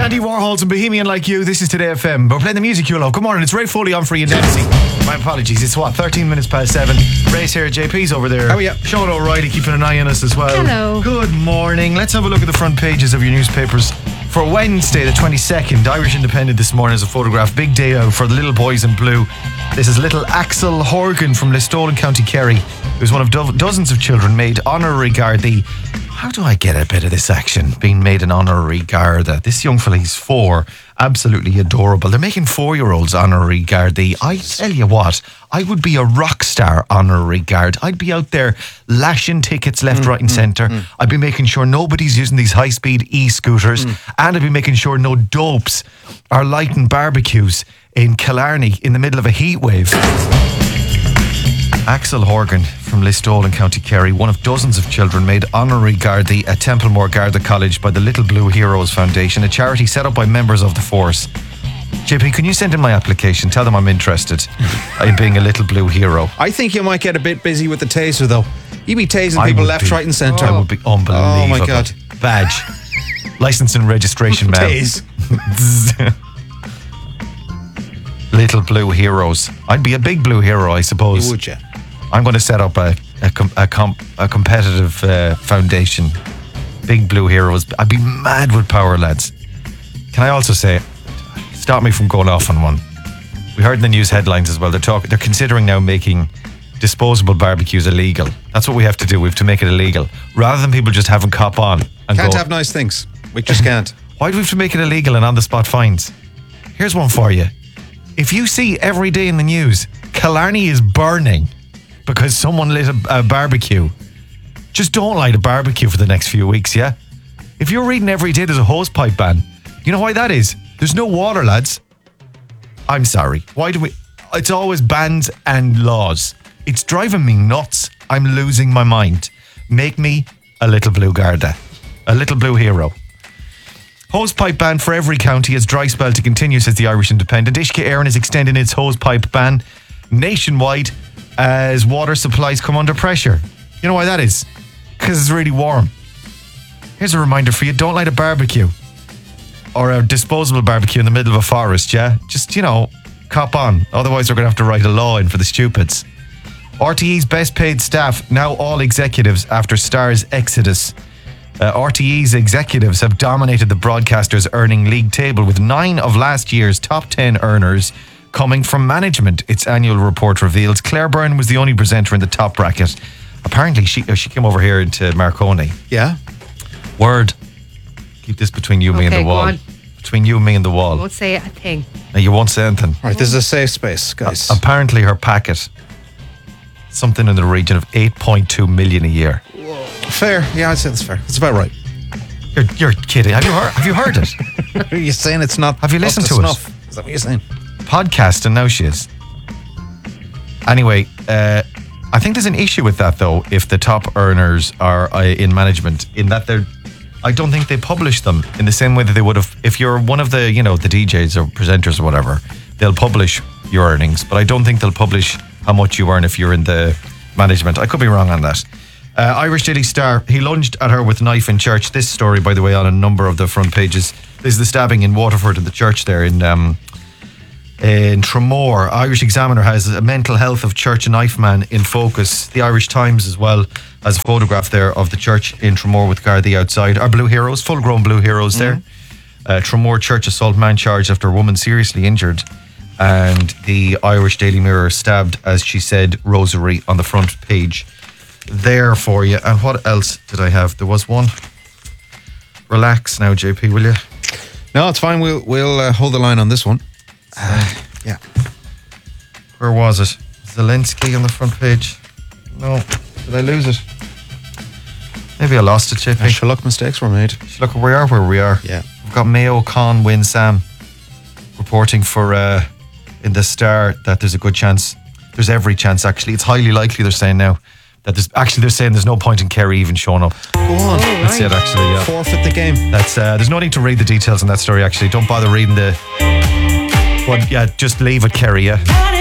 Andy Warhol's and Bohemian Like You. This is Today FM. We're playing the music you love. Good morning, it's Ray Foley on for you, Dempsey. My apologies, it's 13 minutes past 7. Ray's here, JP's over there. How are you? Sean O'Reilly keeping an eye on us as well. Hello. Good morning. Let's have a look at the front pages of your newspapers. For Wednesday, the 22nd, Irish Independent this morning is a photograph. Big day out for the little boys in blue. This is little Axel Horgan from Listowel in County Kerry, who's one of dozens of children made honorary Gardaí. How do I get a bit of this action? Being made an honorary Garda. This young fella, he's 4. Absolutely adorable. They're making 4-year-olds honorary Gardaí. I tell you what, I would be a rock star honorary guard. I'd be out there lashing tickets left, right and centre. I'd be making sure nobody's using these high-speed e-scooters. And I'd be making sure no dopes are lighting barbecues in Killarney in the middle of a heat wave. Axel Horgan from Listowel in County Kerry, one of dozens of children made honorary Gardaí at Templemore Garda College by the Little Blue Heroes Foundation, a charity set up by members of the force. JP, can you send in my application? Tell them I'm interested in being a Little Blue Hero. I think you might get a bit busy with the taser, though. You'd be tasing people left, right and centre. I would be unbelievable. Oh my God. Badge. Licence and registration now. Tase. Little Blue Heroes. I'd be a big blue hero, I suppose. You would, yeah. I'm going to set up a competitive foundation. Big Blue Heroes. I'd be mad with power, lads. Can I also say, stop me from going off on one. We heard in the news headlines as well. They're considering now making disposable barbecues illegal. That's what we have to do. We have to make it illegal, rather than people just having cop on and Can't go, have nice things. We just can't. Why do we have to make it illegal and on the spot fines? Here's one for you. If you see every day in the news, Killarney is burning because someone lit a barbecue, just don't light a barbecue for the next few weeks, yeah? If you're reading every day there's a hosepipe ban, you know why that is? There's no water, lads. I'm sorry. Why do we... It's always bans and laws. It's driving me nuts. I'm losing my mind. Make me a Little Blue Garda. A Little Blue Hero. Hosepipe ban for every county as dry spell to continue, says the Irish Independent. Uisce Éireann is extending its hosepipe ban nationwide as water supplies come under pressure. You know why that is? Because it's really warm. Here's a reminder for you. Don't light a barbecue or a disposable barbecue in the middle of a forest, yeah? Just, cop on. Otherwise, we're going to have to write a law in for the stupids. RTE's best paid staff, now all executives after Star's exodus. RTE's executives have dominated the broadcaster's earning league table, with 9 of last year's top 10 earners coming from management, its annual report reveals. Claire Byrne was the only presenter in the top bracket. Apparently, she came over here into Marconi. Yeah? Word. Keep this between you, me and the go wall. on. Between you, me and the wall. I won't say a thing. Now, you won't say anything. All right, this is a safe space, guys. Apparently, her packet, something in the region of 8.2 million a year. Fair. Yeah, I'd say that's fair. It's about right. You're kidding. Have you heard it? Are you saying it's not? Have you listened up to snuff? it? Is that what you're saying? Podcasting, now she is. Anyway, I think there's an issue with that, though, if the top earners are in management, in that I don't think they publish them in the same way that they would have. If you're one of the, the DJs or presenters or whatever, they'll publish your earnings, but I don't think they'll publish how much you earn if you're in the management. I could be wrong on that. Irish Daily Star, he lunged at her with knife in church. This story, by the way, on a number of the front pages. This is the stabbing in Waterford in the church there in Tramore. Irish Examiner has a mental health of church knife man in focus. The Irish Times as well has a photograph there of the church in Tramore with Gardaí outside. Our blue heroes, full-grown blue heroes there. Tramore church assault man charged after a woman seriously injured. And the Irish Daily Mirror stabbed, as she said, rosary on the front page there for you. And what else did I have? There was one. Relax now, JP, will you? No, it's fine. We'll hold the line on this one. Yeah. Where was it? Zelensky on the front page? No. Did I lose it? Maybe I lost it, JP. Sherlock mistakes were made. Look, we are where we are. Yeah. We've got Mayo, Con, Win, Sam reporting for in the Star that there's a good chance. There's every chance, actually. It's highly likely, they're saying now, that they're saying there's no point in Kerry even showing up. Go on. That's it, actually. Yeah. Forfeit the game. That's there's no need to read the details on that story, actually. Don't bother reading but yeah, just leave it, Kerry, yeah.